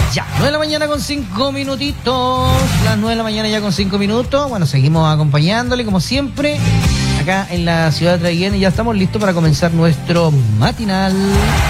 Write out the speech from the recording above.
Ya, 9 de la mañana con 5 minutitos. Las 9 de la mañana ya con 5 minutos. Bueno, seguimos acompañándole como siempre acá en la ciudad de Traiguén y ya estamos listos para comenzar nuestro matinal.